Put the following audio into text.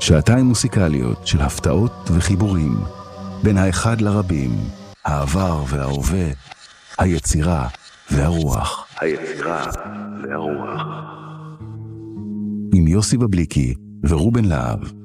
שעתיים מוסיקליות של הפתעות וחיבורים, בין האחד לרבים, העבר וההווה, היצירה והרוח. עם יוסי בבליקי ורובן להב.